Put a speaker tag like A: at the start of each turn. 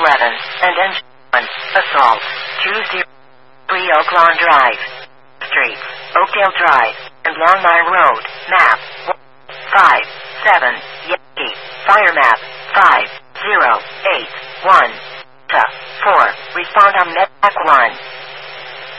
A: 11, and engine 1. Assault. 20 Oaklawn Drive. Streets, Oakdale Drive, and Longmire Road. Map 5-7 Yankee. Fire map 5081. 4. Respond on Med 1.